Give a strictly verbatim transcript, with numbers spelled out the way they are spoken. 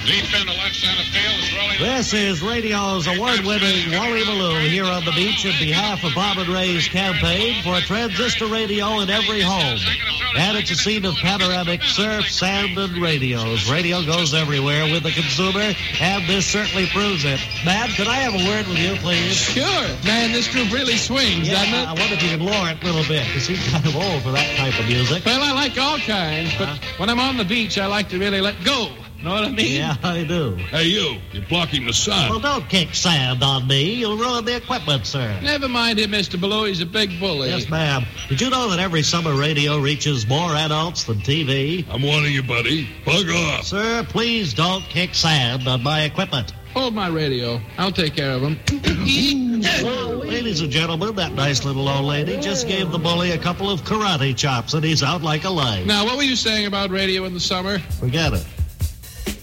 Deep in the left center field is rolling. This is radio's award-winning Wally Ballou here on the beach on behalf of Bob and Ray's campaign for a transistor radio in every home. And it's a scene of panoramic surf, sand, and radios. Radio goes everywhere with the consumer, and this certainly proves it. Man, could I have a word with you, please? Sure. Man, this group really swings, Yeah, doesn't it? I wonder if you can lower it a little bit. You seem kind of old for that type of music. Well, I like all kinds, but Uh-huh. when I'm on the beach, I like to really let go. Know what I mean? Yeah, I do. Hey, you. You're blocking the sun. Well, don't kick sand on me. You'll ruin the equipment, sir. Never mind him, Mister Ballou. He's a big bully. Yes, ma'am. Did you know that every summer radio reaches more adults than T V? I'm warning you, buddy. Bug off. Sir, please don't kick sand on my equipment. Hold my radio. I'll take care of him. Ladies and gentlemen, that nice little old lady just gave the bully a couple of karate chops, and he's out like a light. Now, what were you saying about radio in the summer? Forget it.